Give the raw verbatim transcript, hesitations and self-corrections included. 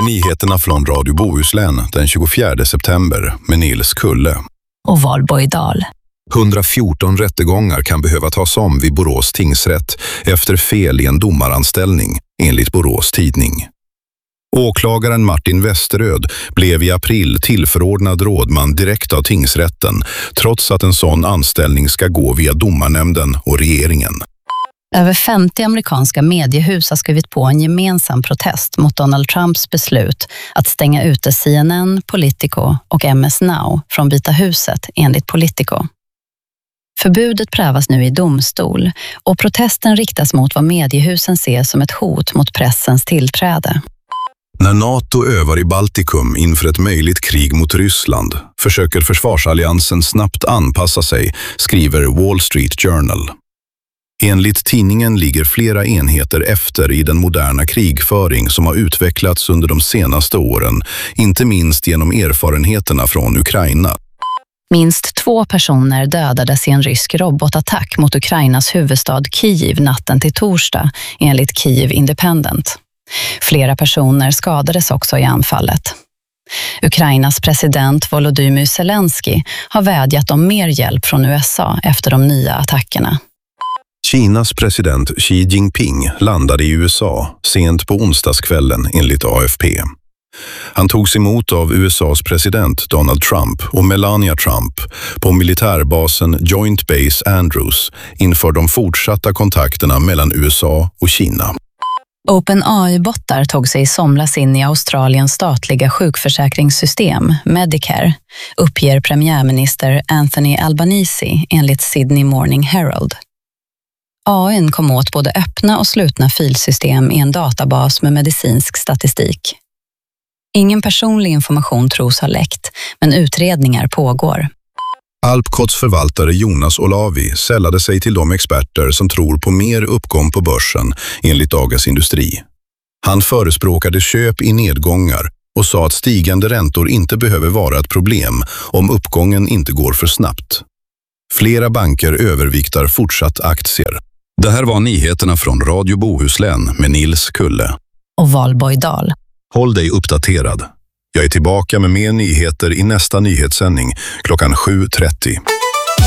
nyheterna från Radio Bohuslän den tjugofjärde september med Nils Kulle. Och Valborg Dahl. hundrafjorton rättegångar kan behöva tas om vid Borås tingsrätt efter fel i en domaranställning, enligt Borås tidning. Åklagaren Martin Westeröd blev i april tillförordnad rådman direkt av tingsrätten, trots att en sån anställning ska gå via domarnämnden och regeringen. Över femtio amerikanska mediehus har skrivit på en gemensam protest mot Donald Trumps beslut att stänga ute C N N, Politico och M S Now från Vita huset, enligt Politico. Förbudet prövas nu i domstol och protesten riktas mot vad mediehusen ser som ett hot mot pressens tillträde. När NATO övar i Baltikum inför ett möjligt krig mot Ryssland försöker försvarsalliansen snabbt anpassa sig, skriver Wall Street Journal. Enligt tidningen ligger flera enheter efter i den moderna krigföring som har utvecklats under de senaste åren, inte minst genom erfarenheterna från Ukraina. Minst två personer dödades i en rysk robotattack mot Ukrainas huvudstad Kiev natten till torsdag, enligt Kiev Independent. Flera personer skadades också i anfallet. Ukrainas president Volodymyr Zelensky har vädjat om mer hjälp från U S A efter de nya attackerna. Kinas president Xi Jinping landade i U S A sent på onsdagskvällen, enligt A F P. Han togs emot av U S A:s president Donald Trump och Melania Trump på militärbasen Joint Base Andrews inför de fortsatta kontakterna mellan U S A och Kina. OpenAI-bottar tog sig i somras in i Australiens statliga sjukförsäkringssystem, Medicare, uppger premiärminister Anthony Albanese enligt Sydney Morning Herald. A I:n kom åt både öppna och slutna filsystem i en databas med medicinsk statistik. Ingen personlig information tros ha läckt, men utredningar pågår. Alpcots förvaltare Jonas Olavi sällade sig till de experter som tror på mer uppgång på börsen, enligt Dagens Industri. Han förespråkade köp i nedgångar och sa att stigande räntor inte behöver vara ett problem om uppgången inte går för snabbt. Flera banker överviktar fortsatt aktier. Det här var nyheterna från Radio Bohuslän med Nils Kulle. Och Valborg Dahl. Håll dig uppdaterad. Jag är tillbaka med mer nyheter i nästa nyhetssändning klockan sju trettio.